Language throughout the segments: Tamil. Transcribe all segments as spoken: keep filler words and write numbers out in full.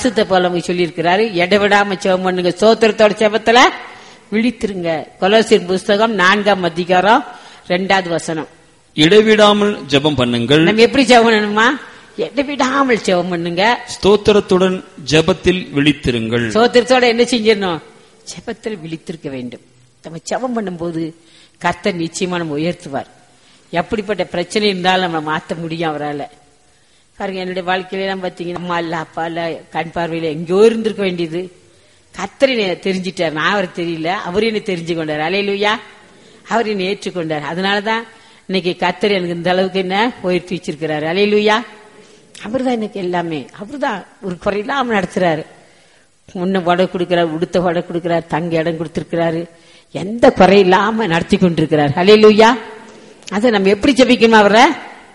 பரிசுத்த பவுல் சொல்லி இருக்கிறாரு, இடைவிடாம ஜெபம் பண்ணுங்க, ஸ்தோத்திரத்தோட ஜெபத்துல விழித்திருங்க. கொலோசியர் புஸ்தகம் நான்காம் அதிகாரம் இரண்டாவது வசனம். இடைவிடாமல் ஜெபம் பண்ணுங்கள். நம்ம எப்படி ஜெபம் பண்ணணுமா? இடைவிடாமல் ஜெபம் பண்ணுங்க, ஸ்தோத்திரத்துடன் ஜெபத்தில் விழித்திருங்கள். ஸ்தோத்திரத்தோட என்ன செஞ்சிடணும்? ஜெபத்தில் விழித்திருக்க வேண்டும். நம்ம ஜெபம் பண்ணும்போது கர்த்தர் நிச்சயமா நம்ம உயர்த்துவார். எப்படிப்பட்ட பிரச்சனை இருந்தாலும் நம்ம மாற்ற முடியும் அவரால். பாருங்க, என்னுடைய வாழ்க்கையிலாம் பாத்தீங்கன்னா அம்மா இல்ல, அப்பா இல்ல, கண் பார்வையில எங்கேயோ இருந்திருக்க வேண்டியது. கர்த்தர் என்னை தெரிஞ்சிட்டார், நான் அவர் தெரியல, அவர் என்ன தெரிஞ்சு கொண்டார். அல்லேலூயா, அவர் என்னை ஏற்றுக்கொண்டார். அதனாலதான் இன்னைக்கு கர்த்தர் எனக்கு இந்த அளவுக்கு என்ன உயர்த்தி வச்சிருக்கிறாரு. அல்லேலூயா, அவர் தான் எனக்கு எல்லாமே. அவர் தான் ஒரு குறையில்லாம நடத்துறாரு. முன்ன வடை கொடுக்கிறார், உடுத்த வடை கொடுக்கிறார், தங்க இடம் கொடுத்திருக்கிறாரு, எந்த குறையில்லாம நடத்தி கொண்டிருக்கிறார். அல்லேலூயா, அதை நம்ம எப்படி ஜெபிக்கணும்? அவரை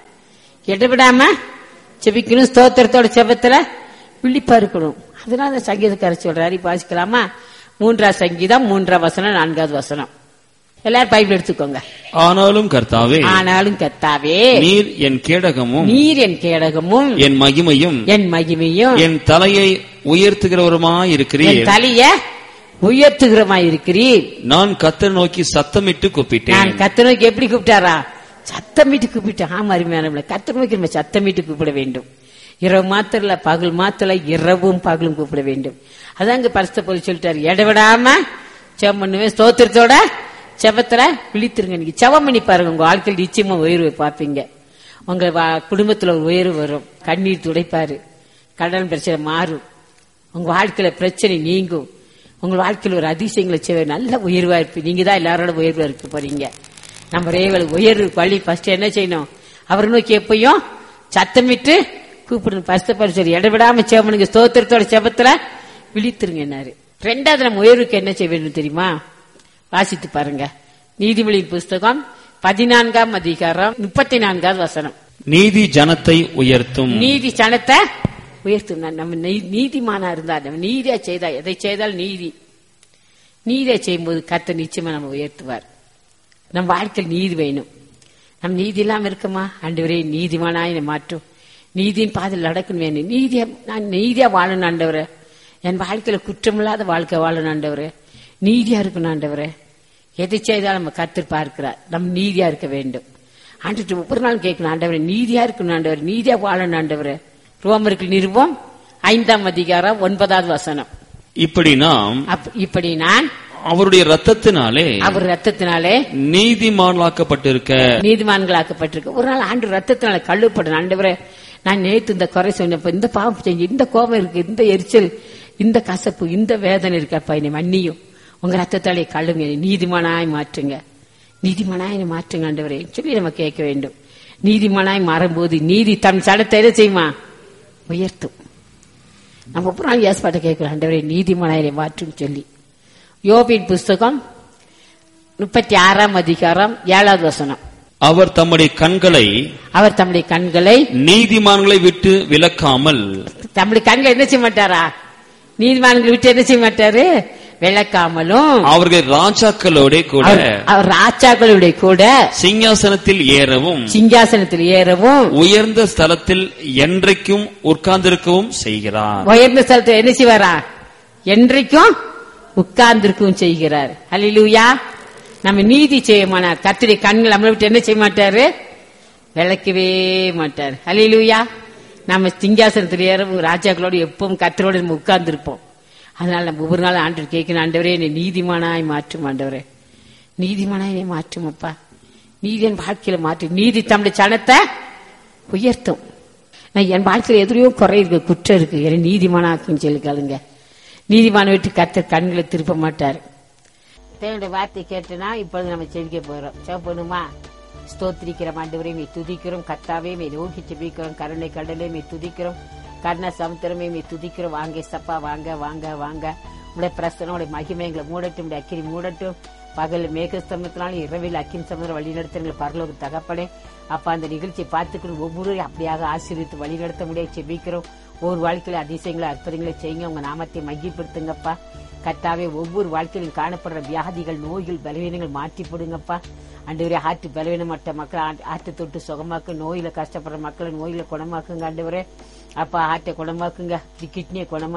இடைவிடாம ஜெபிக்கணும், ஸ்தோத்திரத்தோட ஜெபத்துல விழிப்பா இருக்கணும். அதனால சங்கீதக்காரர் சொல்றாரு, வாசிக்கலாமா? மூன்றாவது சங்கீதம் மூன்றாம் வசனம் நான்காவது வசனம். எல்லாரும் பைபிள் எடுத்துக்கோங்க. ஆனாலும் கர்த்தாவே, ஆனாலும் கர்த்தாவே, நீர் என் கேடகமும் நீர் என் கேடகமும் என் மகிமையும் என் மகிமையும் என் தலையை உயர்த்துகிறவருமாய் இருக்கிறீர். என் தலைய உயர்த்துகிறமாய் இருக்கிறீர். நான் கர்த்தரை நோக்கி சத்தமிட்டு கூப்பிட்டேன். நான் கர்த்தரை நோக்கி எப்படி கூப்பிட்டாரா? சத்தமிட்டு கூப்பிட்டேன். ஆமா, அருமையான கர்த்தரை நோக்கி நம்ம சத்தமிட்டு கூப்பிட வேண்டும். இரவு மாத்திரல, பகல் மாத்திர, இரவும் பகலும் கூப்பிட வேண்டும். அதாங்க பரிசுத்த பவுல் சொல்லிட்டாரு, இடைவிடாம ஜெபம் பண்ணுவேன், ஸ்தோத்திரத்தோட ஜெபத்துல விழித்திருங்க. நீங்க ஜெபம் பண்ணி பாருங்க, உங்க வாழ்க்கையில் நிச்சயமா உயர்வு பார்ப்பீங்க. உங்க குடும்பத்துல ஒரு உயர்வு வரும். கண்ணீர் துடைப்பாரு, கடன் பிரச்சனை மாறும், உங்க வாழ்க்கையில பிரச்சனை நீங்கும், உங்க வாழ்க்கையில் ஒரு அதிசயங்களை செய்வ நல்ல உயர்வா இருப்பு. நீங்க தான் எல்லாரோட உயர்வா இருக்க போறீங்க. நம்ம ரேவல் உயர்வு வழி ஃபர்ஸ்ட் என்ன செய்யணும்? அவரை நோக்கி எப்பயும் சத்தமிட்டு கூப்பிடணும். பரிசுத்த பவுல் சரி, இடைவிடாம ஜெபம் பண்ணுங்க, ஸ்தோத்திரத்தோட ஜெபத்துல விழித்திருங்க. என்னாரு ரெண்டாவது நம்ம உயர்வுக்கு என்ன செய்ய வேண்டும் தெரியுமா? வாசித்து பாருங்க. நீதிமொழியின் புஸ்தகம் பதினான்காம் அதிகாரம் முப்பத்தி நான்காவது வசனம். நீதி ஜனத்தை உயர்த்தும். நீதி ஜனத்தை உயர்த்தும். நம்ம நீதிமானா இருந்தா, நம்ம நீதியா செய்தா, எதை செய்தால் நீதி நீதியா செய்யும்போது கர்த்தர் நிச்சயமா நம்ம உயர்த்துவார். நம்ம வாழ்க்கையில் நீதி வேணும். நம்ம நீதி இல்லாம இருக்கமா? ஆண்டவரே நீதிமானா என்னை மாற்றும், நீதியின் பாதையில் நடக்கணும் வேணும், நீதியா நான் நீதியா வாழணும் ஆண்டவரே, என் வாழ்க்கையில குற்றமில்லாத வாழ்க்கை வாழணும் ஆண்டவரே, நீதியா இருக்கணும் ஆண்டவரே. எதை செய்தாலும் நம்ம கர்த்தர் பார்க்கிறார். நம்ம நீதியா இருக்க வேண்டும். ஆண்டு ஒவ்வொரு நாள் கேட்கணும், ஆண்டவரே நீதியா இருக்கணும் ஆண்டவர், நீதியா வாழணும் ஆண்டவரே. ரோமருக்கு நிருபம் ஐந்தாம் அதிகாரம் ஒன்பதாவது வசனம். இப்படி நாம் இப்படி நான் அவருடைய ரத்தத்தினாலே அவர் ரத்தத்தினாலே நீதிமான்களாக்கப்பட்டிருக்க நீதிமான்களாக்கப்பட்டிருக்க. ஒரு நாள் ஆண்டு ரத்தத்தினால கழுவப்படும். ஆண்டவரே, நான் நேற்று இந்த குறை சொன்னப்ப, இந்த பாவம் செஞ்சு, இந்த கோபம் இருக்கு, இந்த எரிச்சல், இந்த கசப்பு, இந்த வேதனை இருக்கப்பா, என்னை மன்னியும், உங்க ரத்தத்தாலே கழுவுங்க, நீதிமானாய் மாற்றுங்க, நீதிமானாய் மாற்றுங்க ஆண்டவரே சொல்லி நம்ம கேட்க வேண்டும். நீதிமானாய் மாறும்போது நீதி தன் சடத்தை எதை செய்யுமா? உயர்த்தும். நம்ம ஒரு நாள் ஏற்பாட்டை கேட்கிறோம், ஆண்டவரே நீதிமானாய் மாற்றும் சொல்லி. யோபின் புஸ்தகம் முப்பத்தி ஆறாம் அதிகாரம் ஏழாவது வசனம். அவர் தம்முடைய கண்களை அவர் தம்முடைய கண்களை நீதிமான்களை விட்டு விலக்காமல், தம்முடைய கண்களை என்ன செய்ய மாட்டாரா? நீதிமான்களை விட்டு என்ன செய்ய மாட்டாரு? விளக்காமலும் அவர்கள் ராஜாக்களோட கூட அவர் ராஜாக்களுடைய கூட சிங்காசனத்தில் ஏறவும் சிங்காசனத்தில் ஏறவும் உயர்ந்த ஸ்தலத்தில் என்றைக்கும் உட்கார்ந்திருக்கவும் செய்கிறார். உயர்ந்த ஸ்தலத்தில் என்ன செய்வாரா? என்றைக்கும் உட்கார்ந்திருக்கவும் செய்கிறார். அல்லேலூயா. நம்ம நீதி செய்யமானார். கர்த்தருடைய கண்கள் நம்மளை விட்டு என்ன செய்ய மாட்டாரு? விளக்கவே மாட்டார். அல்லேலூயா. நம்ம சிங்காசனத்தில் ஏறவும் ராஜாக்களோடு எப்பவும் கர்த்தரோடு நம்ம உட்கார்ந்து இருப்போம். அதனால நம்ம ஒவ்வொரு நாள் ஆண்டவர் கேட்கணும், ஆண்டவரே என்னை நீதிமானாய் மாற்றும் ஆண்டவரே, நீதிமானாய் என்னை மாற்றும் அப்பா, நீதி என் வாழ்க்கையில மாற்றும். நீதி தம்முடைய சனத்தை உயர்த்தும். நான் என் வாழ்க்கையில எதிரையோ குறை இருக்கு, குற்றம் இருக்கு, என்னை நீதிமானாக்குன்னு சொல்லி கேளுங்க. நீதிமான விட்டு கர்த்தர் கண்களை திருப்ப மாட்டார். தேவனுடைய வார்த்தை கேட்டுனா இப்பொழுது நம்ம செவிக்க போறோம். செவப்பணுமா? ஸ்தோத்திரிக்கிற ஆண்டவரே மே துதிக்கிறோம், கர்த்தாவே மே நோக்கி செபிக்கிறோம், கருணை கடலே மே துதிக்கிறோம், கர்ண சமுத்திரமே மே துதிக்கிறோம். வாங்க சப்பா, வாங்க வாங்க வாங்க. உடைய பிரசனம், உடைய மகிமை எங்களை மூடட்டும், உடைய அக்கினி மூடட்டும். பகல் மேகஸ்தம்பத்தினாலும் இரவில் அக்கின் சமுதிரம் வழி நடத்த பரலோக தகப்பனே அப்பா, அந்த நிகழ்ச்சியை பார்த்துக்கணும் ஒவ்வொரு அப்படியாக ஆசீர்வித்து வழி நடத்த முடியாது செபிக்கிறோம். ஒவ்வொரு வாழ்க்கையில அதிசயங்களை அற்புதங்களை செய்யுங்க, உங்க நாமத்தை மையப்படுத்துங்கப்பா. கர்த்தாவே ஒவ்வொரு வாழ்க்கையிலும் காணப்படுற வியாதிகள், நோய்கள், பலவீனங்கள் மாற்றி போடுங்கப்பா. ஆண்டவரே ஆற்று பலவீனமற்ற மக்கள் ஆற்று தொட்டு சுகமாக்கு, நோயில கஷ்டப்படுற மக்களை நோயில குணமாக்குங்க ஆண்டவரே அப்பா, ஆற்றை குணமாக்குங்க, கிட்னியை குணமா